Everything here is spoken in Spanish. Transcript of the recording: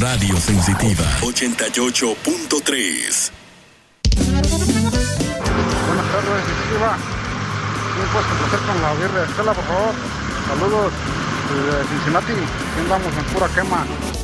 Radio Sensitiva 88.3. Buenas tardes, Sensitiva. ¿Me puedes complacer con la birria de Estela, por favor? Saludos desde Cincinnati. Aquí andamos en pura quema.